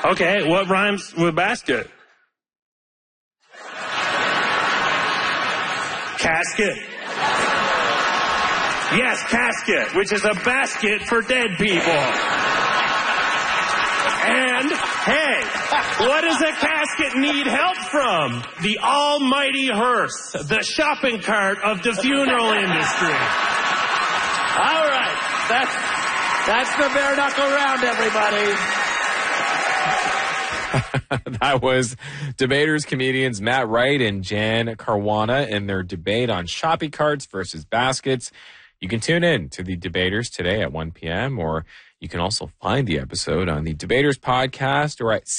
Okay, what rhymes with basket? Casket. Yes, casket, which is a basket for dead people. And, hey, what does a casket need help from? The almighty hearse, the shopping cart of the funeral industry. All right, that's the bare knuckle round, everybody. That was debaters, comedians Matt Wright and Jan Caruana in their debate on shopping carts versus baskets. You can tune in to the debaters today at 1 p.m. or you can also find the episode on the Debaters podcast or at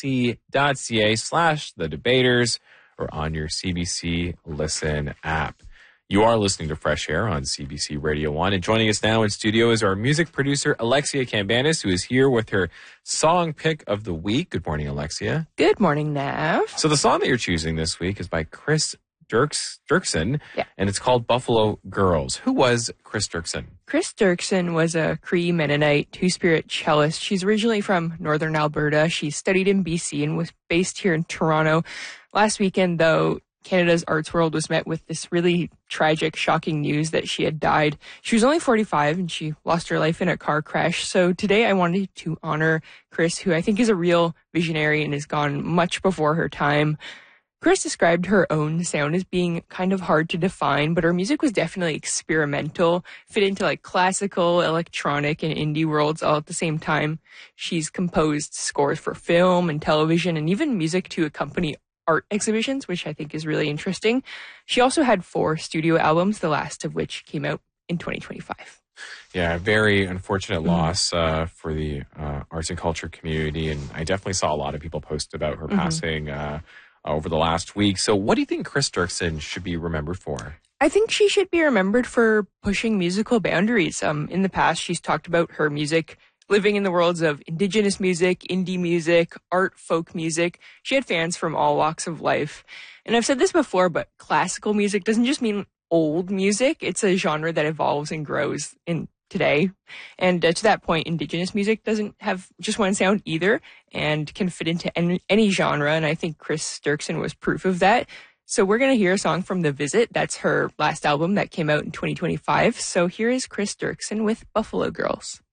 cbc.ca/the debaters or on your CBC Listen app. You are listening to Fresh Air on CBC Radio 1. And joining us now in studio is our music producer, Alexia Cambanis, who is here with her song pick of the week. Good morning, Alexia. Good morning, Nav. So the song that you're choosing this week is by Chris Dirksen, and it's called Buffalo Girls. Who was Chris Dirksen? Chris Dirksen was a Cree Mennonite two-spirit cellist. She's originally from northern Alberta. She studied in BC and was based here in Toronto. Last weekend, though, Canada's arts world was met with this really tragic, shocking news that she had died. She was only 45 and she lost her life in a car crash. So today I wanted to honor Chris, who I think is a real visionary and has gone much before her time. Chris described her own sound as being kind of hard to define, but her music was definitely experimental, fit into like classical, electronic, and indie worlds all at the same time. She's composed scores for film and television and even music to accompany art exhibitions, which I think is really interesting. She also had 4 studio albums, the last of which came out in 2025. Yeah, very unfortunate loss for the arts and culture community, and I definitely saw a lot of people post about her passing over the last week. So what do you think Chris Dirksen should be remembered for? I think she should be remembered for pushing musical boundaries. In the past, she's talked about her music living in the worlds of Indigenous music, indie music, art, folk music. She had fans from all walks of life. And I've said this before, but classical music doesn't just mean old music. It's a genre that evolves and grows in today. And to that point, Indigenous music doesn't have just one sound either and can fit into any genre. And I think Chris Dirksen was proof of that. So we're going to hear a song from The Visit. That's her last album that came out in 2025. So here is Chris Dirksen with Buffalo Girls.